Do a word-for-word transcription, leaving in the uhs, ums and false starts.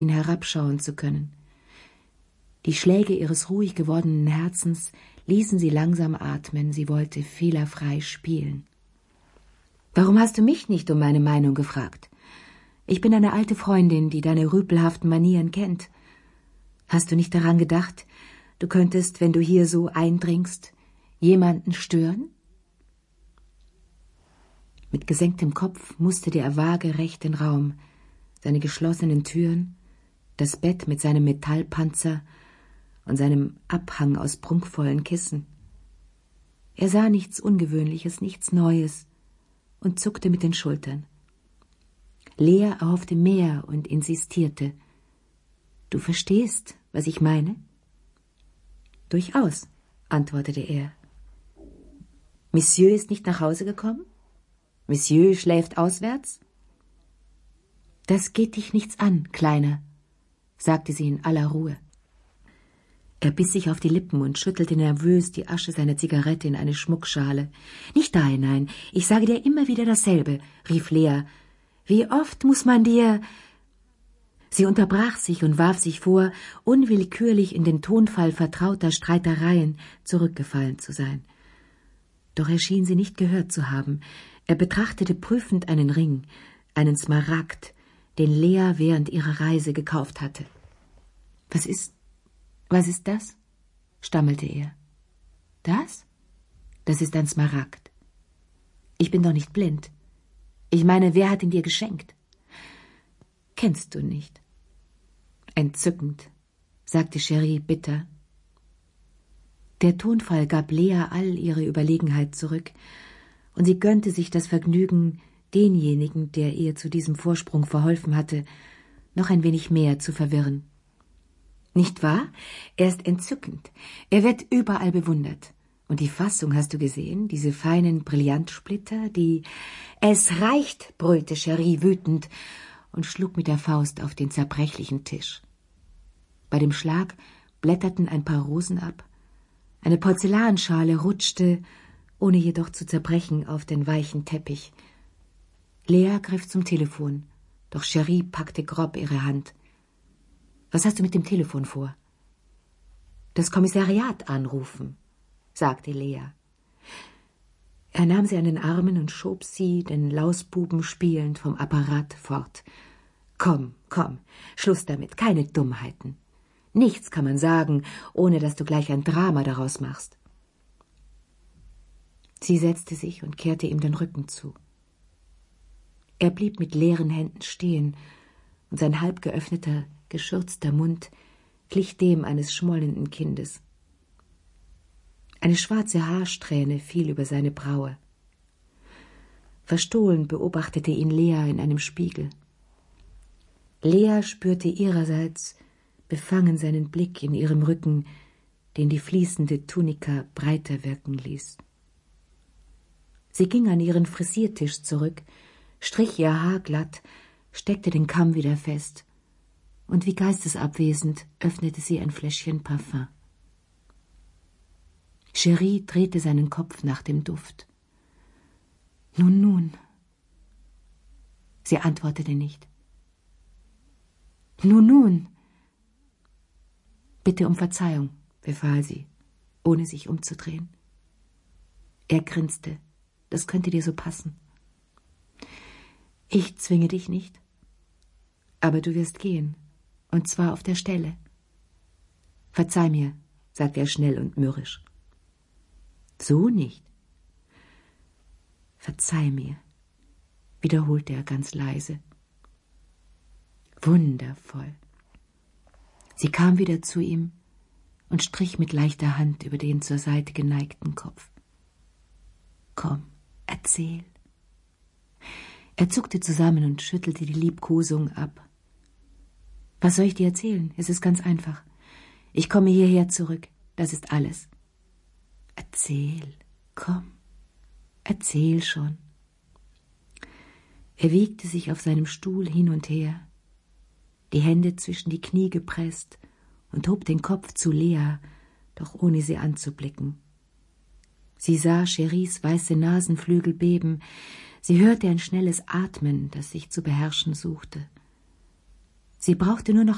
ihn herabschauen zu können. Die Schläge ihres ruhig gewordenen Herzens ließen sie langsam atmen, sie wollte fehlerfrei spielen. »Warum hast du mich nicht um meine Meinung gefragt? Ich bin eine alte Freundin, die deine rüpelhaften Manieren kennt. Hast du nicht daran gedacht, du könntest, wenn du hier so eindringst, jemanden stören?« Mit gesenktem Kopf musterte er waagerecht den Raum, seine geschlossenen Türen, das Bett mit seinem Metallpanzer und seinem Abhang aus prunkvollen Kissen. Er sah nichts Ungewöhnliches, nichts Neues und zuckte mit den Schultern. Lea erhoffte mehr und insistierte. »Du verstehst, was ich meine?« »Durchaus«, antwortete er. »Monsieur ist nicht nach Hause gekommen? Monsieur schläft auswärts?« »Das geht dich nichts an, Kleiner«, sagte sie in aller Ruhe. Er biss sich auf die Lippen und schüttelte nervös die Asche seiner Zigarette in eine Schmuckschale. »Nicht da hinein, ich sage dir immer wieder dasselbe«, rief Lea. »Wie oft muss man dir...« Sie unterbrach sich und warf sich vor, unwillkürlich in den Tonfall vertrauter Streitereien zurückgefallen zu sein. Doch er schien sie nicht gehört zu haben. Er betrachtete prüfend einen Ring, einen Smaragd, den Lea während ihrer Reise gekauft hatte. »Was ist, was ist das?« stammelte er. »Das? Das ist ein Smaragd. Ich bin doch nicht blind. Ich meine, wer hat ihn dir geschenkt?« »Kennst du nicht?« »Entzückend«, sagte Cherie bitter. Der Tonfall gab Lea all ihre Überlegenheit zurück, und sie gönnte sich das Vergnügen, denjenigen, der ihr zu diesem Vorsprung verholfen hatte, noch ein wenig mehr zu verwirren. »Nicht wahr? Er ist entzückend. Er wird überall bewundert. Und die Fassung hast du gesehen, diese feinen Brillantsplitter, die...« »Es reicht«, brüllte Cherie wütend und schlug mit der Faust auf den zerbrechlichen Tisch. Bei dem Schlag blätterten ein paar Rosen ab. Eine Porzellanschale rutschte, ohne jedoch zu zerbrechen, auf den weichen Teppich. Lea griff zum Telefon, doch Cherie packte grob ihre Hand. »Was hast du mit dem Telefon vor?« »Das Kommissariat anrufen«, sagte Lea. Er nahm sie an den Armen und schob sie, den Lausbuben spielend, vom Apparat fort. »Komm, komm, Schluss damit, keine Dummheiten. Nichts kann man sagen, ohne dass du gleich ein Drama daraus machst.« Sie setzte sich und kehrte ihm den Rücken zu. Er blieb mit leeren Händen stehen, und sein halb geöffneter, geschürzter Mund glich dem eines schmollenden Kindes. Eine schwarze Haarsträhne fiel über seine Braue. Verstohlen beobachtete ihn Lea in einem Spiegel. Lea spürte ihrerseits befangen seinen Blick in ihrem Rücken, den die fließende Tunika breiter wirken ließ. Sie ging an ihren Frisiertisch zurück, strich ihr Haar glatt, steckte den Kamm wieder fest, und wie geistesabwesend öffnete sie ein Fläschchen Parfum. Cherie drehte seinen Kopf nach dem Duft. »Nun, nun.« Sie antwortete nicht. »Nun, nun.« »Bitte um Verzeihung«, befahl sie, ohne sich umzudrehen. Er grinste. »Das könnte dir so passen.« »Ich zwinge dich nicht. Aber du wirst gehen, und zwar auf der Stelle.« »Verzeih mir«, sagte er schnell und mürrisch. »So nicht.« »Verzeih mir«, wiederholte er ganz leise. »Wundervoll.« Sie kam wieder zu ihm und strich mit leichter Hand über den zur Seite geneigten Kopf. »Komm, erzähl.« Er zuckte zusammen und schüttelte die Liebkosung ab. »Was soll ich dir erzählen? Es ist ganz einfach. Ich komme hierher zurück. Das ist alles.« »Erzähl, komm, erzähl schon.« Er wiegte sich auf seinem Stuhl hin und her, die Hände zwischen die Knie gepresst, und hob den Kopf zu Lea, doch ohne sie anzublicken. Sie sah Cheries weiße Nasenflügel beben, sie hörte ein schnelles Atmen, das sich zu beherrschen suchte. Sie brauchte nur noch